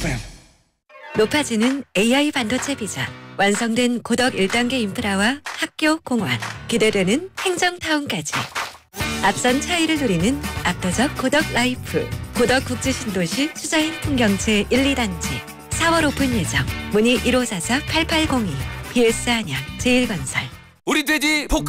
FM. 높아지는 AI 반도체 비전, 완성된 고덕 1단계 인프라와 학교, 공원, 기대되는 행정타운까지. 앞선 차이를 누리는 압도적 고덕 라이프, 고덕 국제신도시 수자인 풍경채 1, 2단지. 4월 오픈 예정. 문의 1544-8802, BS 안양, 제일건설. 우리 돼지 포크